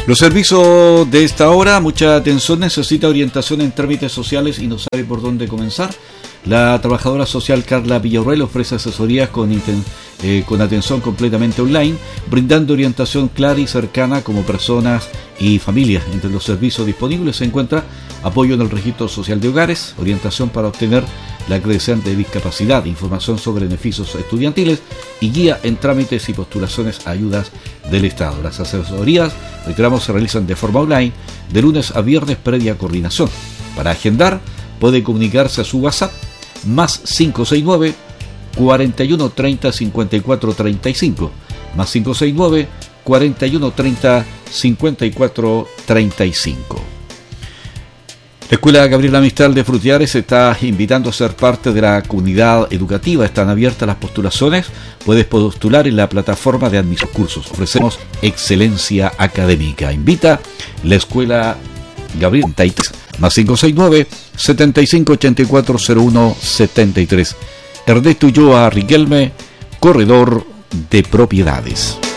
Los servicios de esta hora, mucha atención, necesita orientación en trámites sociales y no sabe por dónde comenzar. La trabajadora social Carla Villarroel ofrece asesorías con atención completamente online, brindando orientación clara y cercana como personas y familias. Entre los servicios disponibles se encuentra apoyo en el registro social de hogares, orientación para obtener la credencial de discapacidad, información sobre beneficios estudiantiles y guía en trámites y postulaciones a ayudas del Estado. Las asesorías, reiteramos, se realizan de forma online de lunes a viernes previa coordinación. Para agendar puede comunicarse a su WhatsApp más 569 41 30 54 35 más 569 41 30 54 35. La Escuela Gabriela Mistral de Frutillar se está invitando a ser parte de la comunidad educativa. Están abiertas las postulaciones. Puedes postular en la plataforma de admisión cursos. Ofrecemos excelencia académica. Invita la Escuela Gabriela Taites. Más 569 75 84 01 73. Ernesto Ulloa Riquelme, corredor de propiedades.